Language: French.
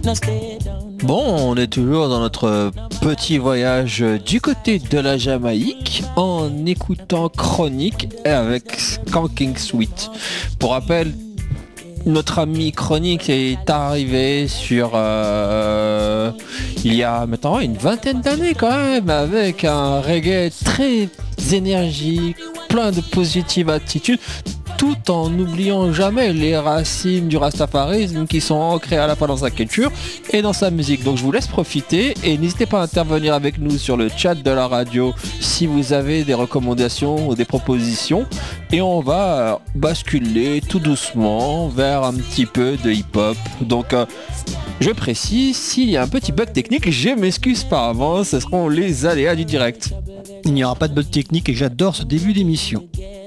Bon, on est toujours dans notre petit voyage du côté de la Jamaïque en écoutant Chronique et avec Skanking Sweet. Pour rappel, notre ami Chronique est arrivé sur il y a maintenant une vingtaine d'années quand même, avec un reggae très énergique, plein de positives attitudes, tout en n'oubliant jamais les racines du rastafarisme qui sont ancrées à la fois dans sa culture et dans sa musique. Donc je vous laisse profiter et n'hésitez pas à intervenir avec nous sur le chat de la radio si vous avez des recommandations ou des propositions, et on va basculer tout doucement vers un petit peu de hip-hop. Donc je précise, s'il y a un petit bug technique, je m'excuse par avance, ce seront les aléas du direct. Il n'y aura pas de bug technique et j'adore ce début d'émission.